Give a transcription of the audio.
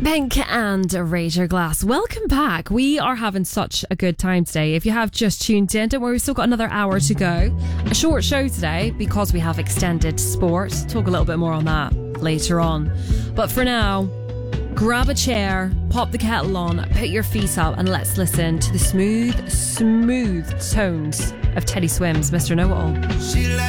Pink and Raise Your Glass. Welcome back. We are having such a good time today. If you have just tuned in, don't worry, we've still got another hour to go. A short show today because we have extended sport. Talk a little bit more on that later on. But for now, grab a chair, pop the kettle on, put your feet up, and let's listen to the smooth tones of Teddy Swims, Mr. Know-It-All.